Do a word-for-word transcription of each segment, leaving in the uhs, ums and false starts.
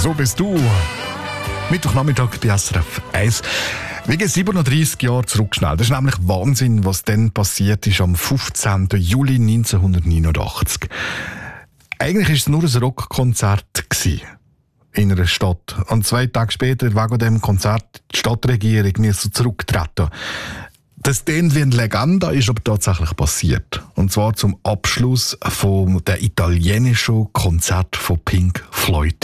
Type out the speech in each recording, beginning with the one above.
So bist du. Mittwochnachmittag bei S R F eins. Wir gehen siebenunddreissig Jahre zurück schnell. Das ist nämlich Wahnsinn, was dann passiert ist am fünfzehnten Juli neunzehnhundertneunundachtzig. Eigentlich war es nur ein Rockkonzert in einer Stadt. Und zwei Tage später, wegen diesem Konzert, die Stadtregierung musste zurücktreten. Das klingt wie eine Legende, ist aber tatsächlich passiert. Und zwar zum Abschluss von der italienischen Konzert von Pink Floyd.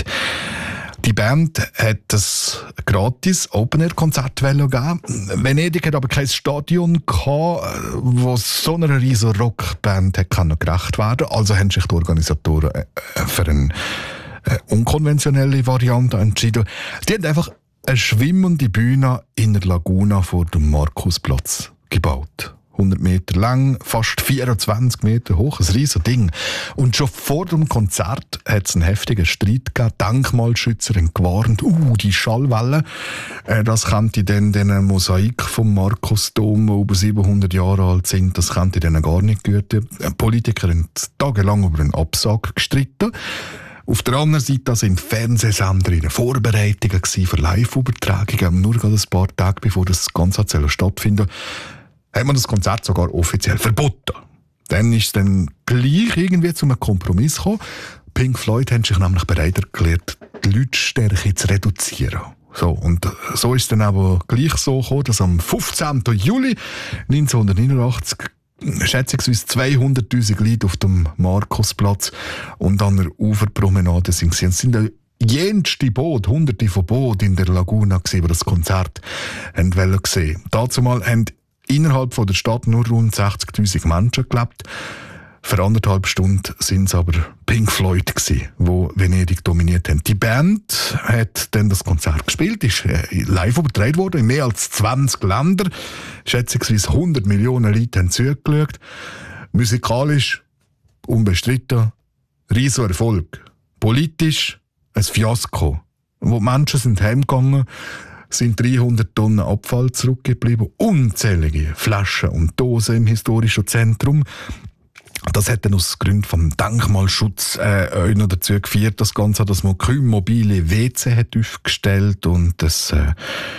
Die Band hat das gratis Open-Air-Konzert gegeben. Venedig hat aber kein Stadion gehabt, wo so einer riesen Rockband gerecht werden konnte. Also haben sich die Organisatoren für eine unkonventionelle Variante entschieden. Die haben einfach eine schwimmende Bühne in der Laguna vor dem Markusplatz gebaut. hundert Meter lang, fast vierundzwanzig Meter hoch, ein riesiges Ding. Und schon vor dem Konzert hat es einen heftigen Streit gegeben. Denkmalschützer haben gewarnt, uh, die Schallwellen, äh, das könnte dann den Mosaik vom Markusdom, die über siebenhundert Jahre alt sind, das könnte denen gar nicht gehören. Politiker haben tagelang über einen Absag gestritten. Auf der anderen Seite sind Fernsehsender in Vorbereitungen für Live-Übertragungen. Nur gerade ein paar Tage bevor das Ganze stattfindet, hat man das Konzert sogar offiziell verboten. Dann ist es dann gleich irgendwie zu einem Kompromiss gekommen. Pink Floyd haben sich nämlich bereit erklärt, die Lautstärke zu reduzieren. So, und so ist es dann aber gleich so gekommen, dass am fünfzehnten Juli neunzehnhundertneunundachtzig schätzungsweise zweihunderttausend Leute auf dem Markusplatz und an der Uferpromenade sind. Es sind jenste Boote, hunderte von Booten in der Laguna, die das Konzert haben gesehen. Dazu mal haben innerhalb von der Stadt nur rund sechzigtausend Menschen gelebt. Für anderthalb Stunden sind es aber Pink Floyd gewesen, die Venedig dominiert haben. Die Band hat dann das Konzert gespielt, ist live übertragen worden in mehr als zwanzig Ländern. Schätzungsweise hundert Millionen Leute haben zugeschaut. Musikalisch unbestritten, riesiger Erfolg. Politisch ein Fiasko. Wo die Menschen sind heimgegangen, sind dreihundert Tonnen Abfall zurückgeblieben, unzählige Flaschen und Dosen im historischen Zentrum. Das hat dann aus Gründen vom Denkmalschutz äh, noch dazu geführt, das Ganze, dass man keine mobile W C hat aufgestellt und es äh,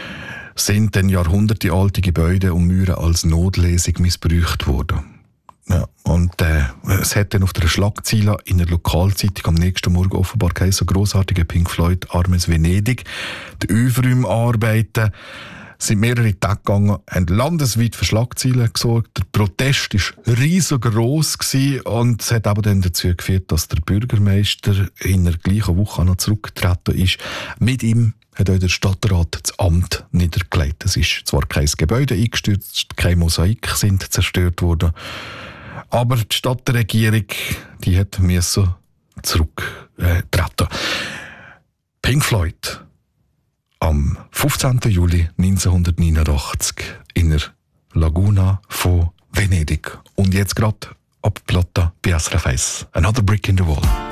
sind dann jahrhundertealte Gebäude und Mauern als Notlesung missbraucht worden. Ja, und äh, es hat dann auf der Schlagzeile in der Lokalzeitung am nächsten Morgen offenbar geheißen, grossartige Pink Floyd, armes Venedig. Die Aufräumarbeiten sind mehrere Tage gegangen, haben landesweit für Schlagzeilen gesorgt. Der Protest war riesengroß und es hat aber dann dazu geführt, dass der Bürgermeister in der gleichen Woche noch zurückgetreten ist. Mit ihm hat auch der Stadtrat das Amt niedergelegt. Es ist zwar kein Gebäude eingestürzt, keine Mosaik sind zerstört worden, aber die Stadtregierung, die hat müssen zurücktreten. Pink Floyd am fünfzehnten Juli neunzehnhundertneunundachtzig in der Laguna von Venedig. Und jetzt gerade ab Platte bei S R F eins. Another Brick in the Wall.